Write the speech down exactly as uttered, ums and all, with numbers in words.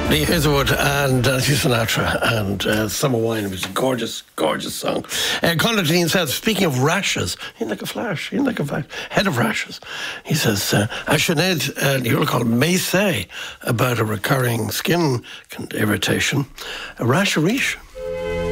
Lee Hazelwood and Nancy Sinatra and uh, Summer Wine. It was a gorgeous, gorgeous song. Uh, Conor Dean says, speaking of rashes, in like a flash, in like a flash, head of rashes, he says, uh, as Sinead, uh, you'll recall, may say about a recurring skin irritation, a rash a riche.